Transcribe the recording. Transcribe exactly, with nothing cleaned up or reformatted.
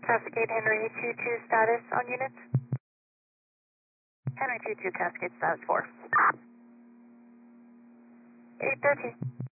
Cascade Henry two two status on units. Henry two two Cascade status four. eight thirteen.